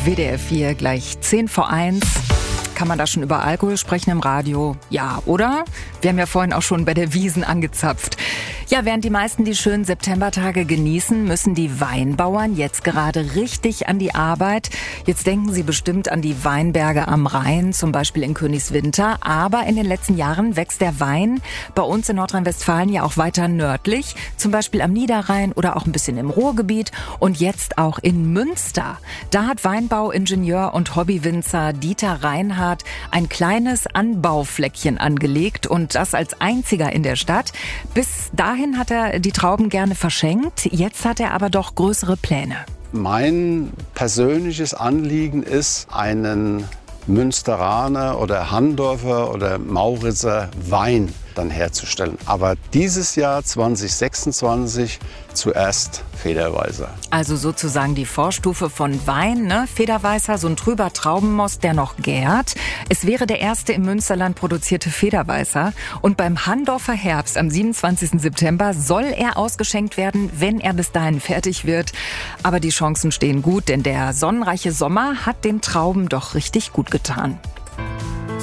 WDR 4 gleich 10 vor 1. Kann man da schon über Alkohol sprechen im Radio? Ja, oder? Wir haben ja vorhin auch schon bei der Wiesn angezapft. Ja, während die meisten die schönen Septembertage genießen, müssen die Weinbauern jetzt gerade richtig an die Arbeit. Jetzt denken sie bestimmt an die Weinberge am Rhein, zum Beispiel in Königswinter. Aber in den letzten Jahren wächst der Wein bei uns in Nordrhein-Westfalen ja auch weiter nördlich, zum Beispiel am Niederrhein oder auch ein bisschen im Ruhrgebiet und jetzt auch in Münster. Da hat Weinbauingenieur und Hobbywinzer Dieter Reinhardt ein kleines Anbaufleckchen angelegt und das als einziger in der Stadt. Bis dahin hat er die Trauben gerne verschenkt, jetzt hat er aber doch größere Pläne. Mein persönliches Anliegen ist, einen Münsteraner oder Handorfer oder Mauritzer Wein dann herzustellen. Aber dieses Jahr 2026 zuerst Federweißer. Also sozusagen die Vorstufe von Wein, ne? Federweißer, so ein trüber Traubenmost, der noch gärt. Es wäre der erste im Münsterland produzierte Federweißer. Und beim Handorfer Herbst am 27. September soll er ausgeschenkt werden, wenn er bis dahin fertig wird. Aber die Chancen stehen gut, denn der sonnenreiche Sommer hat den Trauben doch richtig gut getan.